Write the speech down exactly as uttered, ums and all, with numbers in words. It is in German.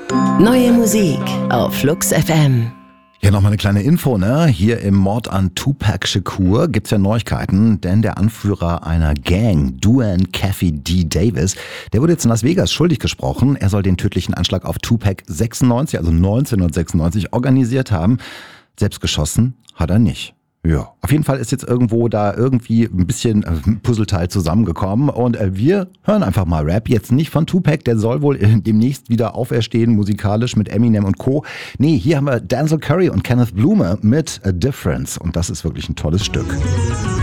Neue Musik auf Flux F M. Ja, nochmal eine kleine Info, ne? Hier im Mord an Tupac Shakur gibt's ja Neuigkeiten, denn der Anführer einer Gang, Duane Keffe D. Davis, der wurde jetzt in Las Vegas schuldig gesprochen. Er soll den tödlichen Anschlag auf Tupac sechsundneunzig, also neunzehnhundertsechsundneunzig, organisiert haben. Selbst geschossen hat er nicht. Ja, auf jeden Fall ist jetzt irgendwo da irgendwie ein bisschen ein Puzzleteil zusammengekommen und wir hören einfach mal Rap. Jetzt nicht von Tupac, der soll wohl demnächst wieder auferstehen, musikalisch mit Eminem und Co. Nee, hier haben wir Denzel Curry und Kenneth Blume mit A Difference und das ist wirklich ein tolles Stück.